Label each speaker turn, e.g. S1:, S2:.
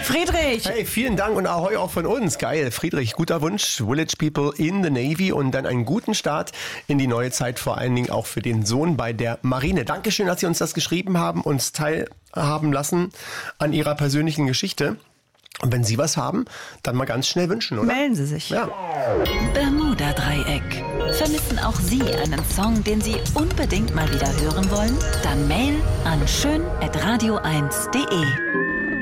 S1: Friedrich!
S2: Hey, vielen Dank und Ahoi auch von uns. Geil, Friedrich, guter Wunsch. Village People in the Navy und dann einen guten Start in die neue Zeit, vor allen Dingen auch für den Sohn bei der Marine. Dankeschön, dass Sie uns das geschrieben haben, uns teilhaben lassen an Ihrer persönlichen Geschichte. Und wenn Sie was haben, dann mal ganz schnell wünschen, oder?
S1: Melden Sie sich.
S2: Ja.
S3: Bermuda-Dreieck. Vermissen auch Sie einen Song, den Sie unbedingt mal wieder hören wollen? Dann Mail an schön@radio1.de.